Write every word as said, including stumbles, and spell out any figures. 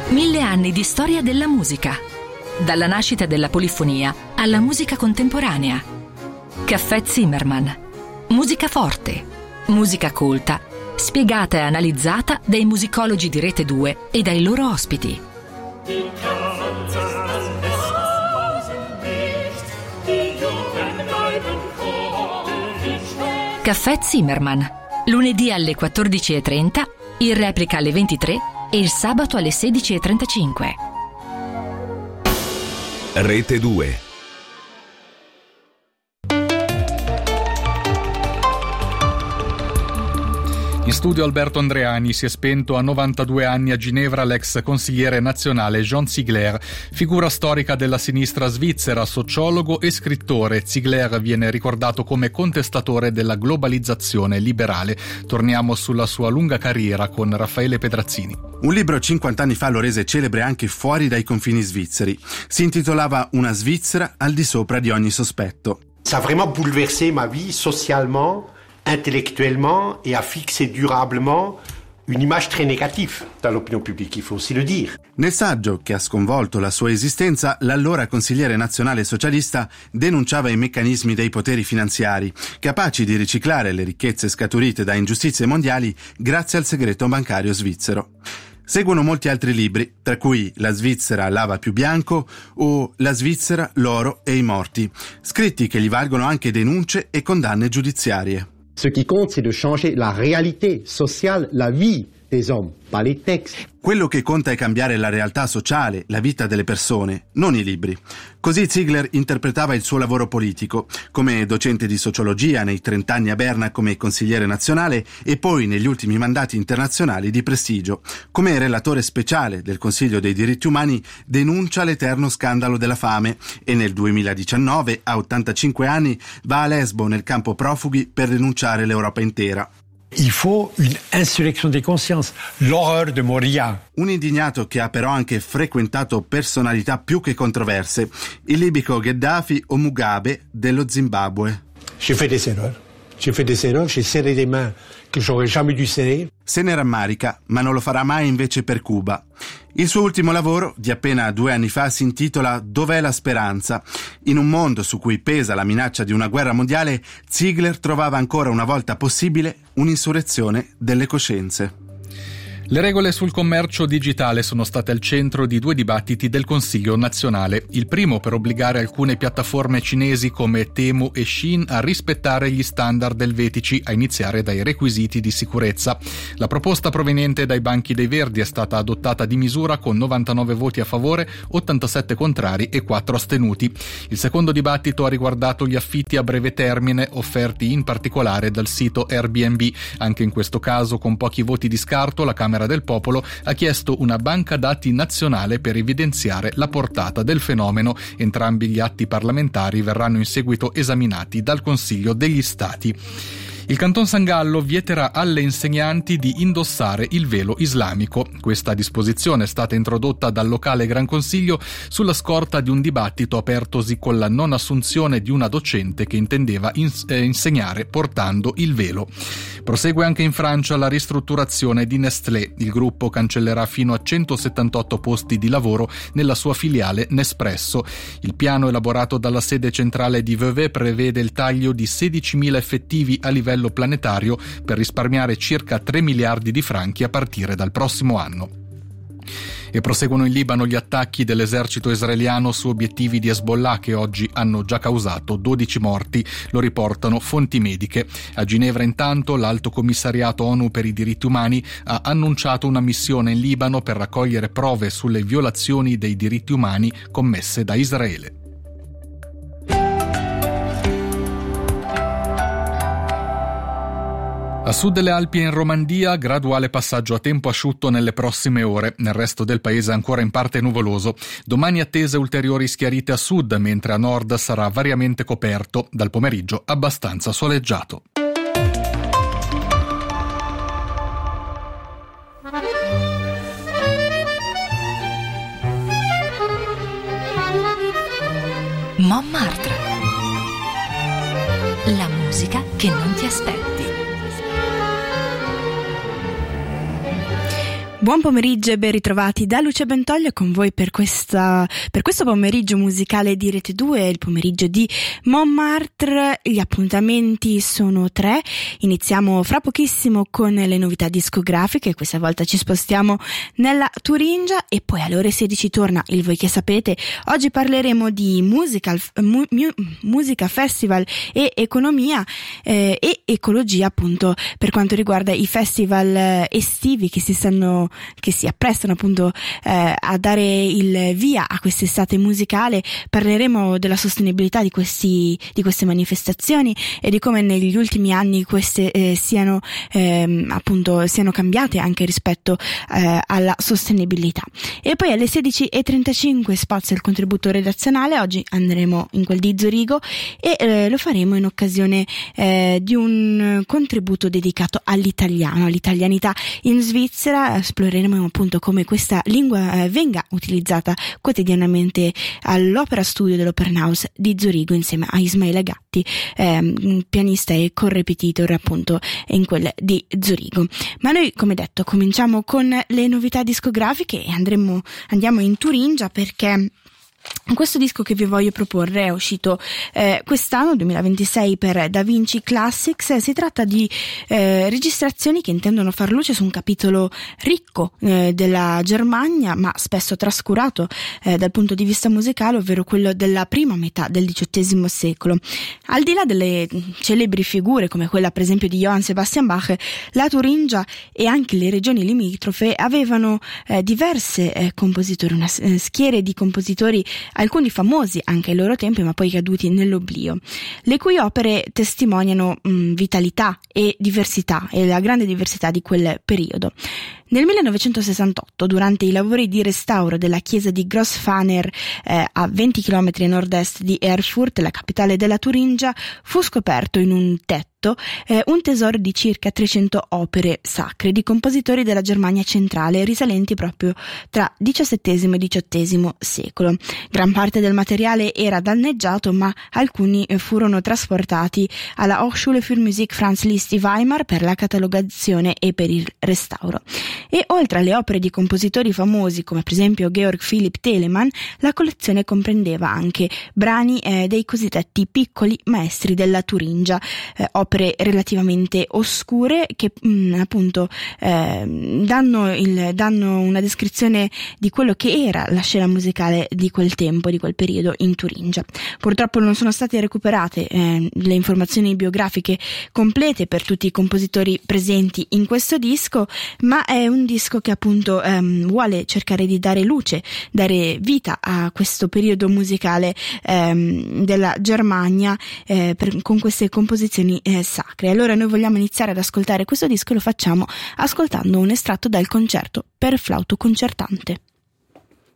Mille anni di storia della musica. Dalla nascita della polifonia alla musica contemporanea. Caffè Zimmermann. Musica forte, musica colta, spiegata e analizzata dai musicologi di Rete due e dai loro ospiti. Caffè Zimmermann, lunedì alle quattordici e trenta, in replica alle ventitré e il sabato alle sedici e trentacinque. Rete due. In studio Alberto Andreani. Si è spento a novantadue anni a Ginevra l'ex consigliere nazionale Jean Ziegler, figura storica della sinistra svizzera, sociologo e scrittore. Ziegler viene ricordato come contestatore della globalizzazione liberale. Torniamo sulla sua lunga carriera con Raffaele Pedrazzini. Un libro cinquanta anni fa lo rese celebre anche fuori dai confini svizzeri. Si intitolava Una Svizzera al di sopra di ogni sospetto. Ça a vraiment bouleversé ma vie socialement, intellectuellement, et a fixé durablement une image très négative dans l'opinion publique, il faut aussi le dire. Nel saggio, che ha sconvolto la sua esistenza, l'allora consigliere nazionale socialista denunciava i meccanismi dei poteri finanziari, capaci di riciclare le ricchezze scaturite da ingiustizie mondiali grazie al segreto bancario svizzero. Seguono molti altri libri, tra cui La Svizzera lava più bianco o La Svizzera, l'oro e i morti, scritti che gli valgono anche denunce e condanne giudiziarie. Ce qui compte, c'est de changer la réalité sociale, la vie des hommes, pas les textes. Quello che conta è cambiare la realtà sociale, la vita delle persone, non i libri. Così Ziegler interpretava il suo lavoro politico, come docente di sociologia nei trent'anni a Berna come consigliere nazionale e poi negli ultimi mandati internazionali di prestigio. Come relatore speciale del Consiglio dei diritti umani denuncia l'eterno scandalo della fame e nel duemiladiciannove, a ottantacinque anni, va a Lesbo nel campo profughi per denunciare l'Europa intera. Il faut une insurrection des consciences, l'horreur de Moria. Un indignato che ha però anche frequentato personalità più che controverse, il libico Gheddafi o Mugabe dello Zimbabwe. J'ai fait des erreurs. J'ai fait des erreurs, j'ai serré des mains che j'aurais jamais dû serrer. Se ne rammarica, ma non lo farà mai invece per Cuba. Il suo ultimo lavoro, di appena due anni fa, si intitola Dov'è la speranza? In un mondo su cui pesa la minaccia di una guerra mondiale, Ziegler trovava ancora una volta possibile un'insurrezione delle coscienze. Le regole sul commercio digitale sono state al centro di due dibattiti del Consiglio nazionale. Il primo per obbligare alcune piattaforme cinesi come Temu e Shein a rispettare gli standard elvetici, a iniziare dai requisiti di sicurezza. La proposta proveniente dai banchi dei Verdi è stata adottata di misura con novantanove voti a favore, ottantasette contrari e quattro astenuti. Il secondo dibattito ha riguardato gli affitti a breve termine offerti in particolare dal sito Airbnb. Anche in questo caso, con pochi voti di scarto, la Camera del Popolo ha chiesto una banca dati nazionale per evidenziare la portata del fenomeno. Entrambi gli atti parlamentari verranno in seguito esaminati dal Consiglio degli Stati. Il Canton San Gallo vieterà alle insegnanti di indossare il velo islamico. Questa disposizione è stata introdotta dal locale Gran Consiglio sulla scorta di un dibattito apertosi con la non assunzione di una docente che intendeva ins- eh, insegnare portando il velo. Prosegue anche in Francia la ristrutturazione di Nestlé. Il gruppo cancellerà fino a centosettantotto posti di lavoro nella sua filiale Nespresso. Il piano elaborato dalla sede centrale di Vevey prevede il taglio di sedicimila effettivi a livello planetario per risparmiare circa tre miliardi di franchi a partire dal prossimo anno. E proseguono in Libano gli attacchi dell'esercito israeliano su obiettivi di Hezbollah che oggi hanno già causato dodici morti, lo riportano fonti mediche. A Ginevra intanto l'Alto Commissariato ONU per i diritti umani ha annunciato una missione in Libano per raccogliere prove sulle violazioni dei diritti umani commesse da Israele. A sud delle Alpi e in Romandia, graduale passaggio a tempo asciutto nelle prossime ore. Nel resto del paese ancora in parte nuvoloso. Domani attese ulteriori schiarite a sud, mentre a nord sarà variamente coperto. Dal pomeriggio abbastanza soleggiato. Montmartre. La musica che non ti aspetti. Buon pomeriggio e ben ritrovati da Lucia Bentoglio con voi per, questa, per questo pomeriggio musicale di Rete due, il pomeriggio di Montmartre. Gli appuntamenti sono tre, iniziamo fra pochissimo con le novità discografiche, questa volta ci spostiamo nella Turingia e poi alle ore sedici torna il Voi che sapete. Oggi parleremo di musical, mu, mu, musica, festival e economia eh, e ecologia, appunto, per quanto riguarda i festival estivi che si stanno che si apprestano appunto eh, a dare il via a quest'estate musicale. Parleremo della sostenibilità di questi di queste manifestazioni e di come negli ultimi anni queste eh, siano eh, appunto siano cambiate anche rispetto eh, alla sostenibilità. E poi alle sedici e trentacinque spazio il contributo redazionale. Oggi andremo in quel di Zurigo e eh, lo faremo in occasione eh, di un contributo dedicato all'italiano, all'italianità in Svizzera. Esploreremo appunto come questa lingua eh, venga utilizzata quotidianamente all'Opera Studio dell'Opernhaus di Zurigo insieme a Ismaele Gatti, eh, pianista e correpetitor appunto in quel di Zurigo. Ma noi, come detto, cominciamo con le novità discografiche e andremo andiamo in Turingia perché questo disco che vi voglio proporre è uscito eh, quest'anno, duemilaventisei, per Da Vinci Classics. Si tratta di eh, registrazioni che intendono far luce su un capitolo ricco eh, della Germania, ma spesso trascurato eh, dal punto di vista musicale, ovvero quello della prima metà del diciottesimo secolo. Al di là delle celebri figure come quella per esempio di Johann Sebastian Bach, la Turingia e anche le regioni limitrofe avevano eh, diverse eh, compositori, una eh, schiere di compositori, alcuni famosi anche ai loro tempi ma poi caduti nell'oblio, le cui opere testimoniano mh, vitalità e diversità e la grande diversità di quel periodo. Nel millenovecentosessantotto, durante i lavori di restauro della chiesa di Grossfaner eh, a venti chilometri a nord-est di Erfurt, la capitale della Turingia, fu scoperto in un tetto eh, un tesoro di circa trecento opere sacre di compositori della Germania centrale risalenti proprio tra diciassettesimo e diciottesimo secolo. Gran parte del materiale era danneggiato, ma alcuni eh, furono trasportati alla Hochschule für Musik Franz Liszt di Weimar per la catalogazione e per il restauro. E oltre alle opere di compositori famosi come per esempio Georg Philipp Telemann, la collezione comprendeva anche brani eh, dei cosiddetti piccoli maestri della Turingia, eh, opere relativamente oscure che mh, appunto eh, danno, il, danno una descrizione di quello che era la scena musicale di quel tempo, di quel periodo in Turingia. Purtroppo non sono state recuperate eh, le informazioni biografiche complete per tutti i compositori presenti in questo disco, ma è un disco che appunto ehm, vuole cercare di dare luce, dare vita a questo periodo musicale ehm, della Germania eh, per, con queste composizioni eh, sacre. Allora noi vogliamo iniziare ad ascoltare questo disco e lo facciamo ascoltando un estratto dal concerto per flauto concertante.